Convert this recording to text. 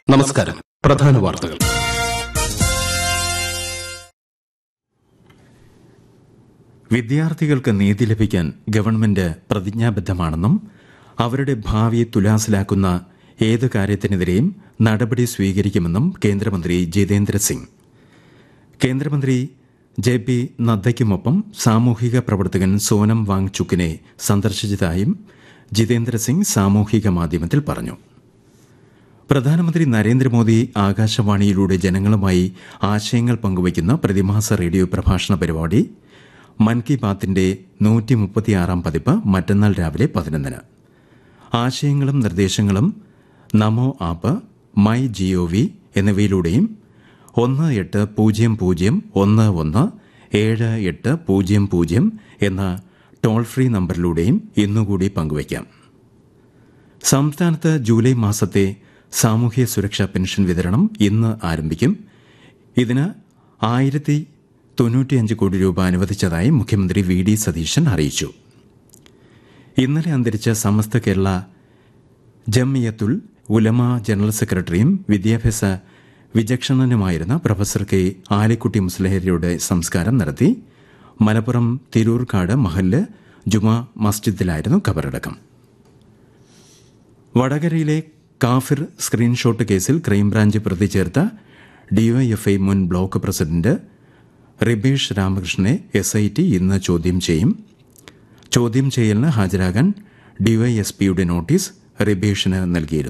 നമസ്കാരം. പ്രധാന വാർത്തകൾ. വിദ്യാർത്ഥികൾക്ക് നീതി ലഭിക്കാൻ ഗവൺമെന്റ് പ്രതിജ്ഞാബദ്ധമാണെന്നും അവരുടെ ഭാവിയെ തുലാസിലാക്കുന്ന ഏത് കാര്യത്തിനെതിരെയും നടപടി സ്വീകരിക്കുമെന്നും കേന്ദ്രമന്ത്രി ജിതേന്ദ്ര സിംഗ്. കേന്ദ്രമന്ത്രി ജെ.പി. നദ്ദയ്ക്കുമൊപ്പം സാമൂഹിക പ്രവർത്തകൻ സോനം വാങ്ചുക്കിനെ സന്ദർശിച്ചതായും ജിതേന്ദ്ര സിംഗ് സാമൂഹിക മാധ്യമത്തിൽ പറഞ്ഞു. പ്രധാനമന്ത്രി നരേന്ദ്രമോദി ആകാശവാണിയിലൂടെ ജനങ്ങളുമായി ആശയങ്ങൾ പങ്കുവയ്ക്കുന്ന പ്രതിമാസ റേഡിയോ പ്രഭാഷണ പരിപാടി മൻ കി ബാത്തിന്റെ 136 പതിപ്പ് മറ്റന്നാൾ രാവിലെ 11-ന്. ആശയങ്ങളും നിർദ്ദേശങ്ങളും നമോ ആപ്പ്, മൈ GOV എന്നിവയിലൂടെയും 1800117800 എന്ന ടോൾ ഫ്രീ നമ്പറിലൂടെയും ഇന്നുകൂടി പങ്കുവയ്ക്കാം. സംസ്ഥാനത്ത് ജൂലൈ മാസത്തെ സാമൂഹ്യ സുരക്ഷാ പെൻഷൻ വിതരണം ഇന്ന് ആരംഭിക്കും. ഇതിന് 1095 കോടി രൂപ അനുവദിച്ചതായി മുഖ്യമന്ത്രി VD സതീശൻ അറിയിച്ചു. ഇന്നലെ അന്തരിച്ച സമസ്ത കേരള ജംഇയ്യത്തുൽ ഉലമ ജനറൽ സെക്രട്ടറിയും വിദ്യാഭ്യാസ വിചക്ഷണനുമായിരുന്ന പ്രൊഫസർ കെ ആലിക്കുട്ടി മുസ്ലിയാരുടെ സംസ്കാരം നടത്തി. മലപ്പുറം തിരൂർക്കാട് മഹല്ല് ജുമാ മസ്ജിദിലായിരുന്നു ഖബറടക്കം. വടകരയിലെ കാഫിർ സ്ക്രീൻഷോട്ട് കേസിൽ ക്രൈംബ്രാഞ്ച് പ്രതി ചേർത്ത DYFI മുൻ ബ്ലോക്ക് പ്രസിഡന്റ് റിബേഷ് രാമകൃഷ്ണനെ SIT ഇന്ന് ചോദ്യം ചെയ്യും. ചോദ്യം ചെയ്യലിന് ഹാജരാകാൻ DYSPയുടെ നോട്ടീസ് റിബേഷിന് നൽകിയിരുന്നു.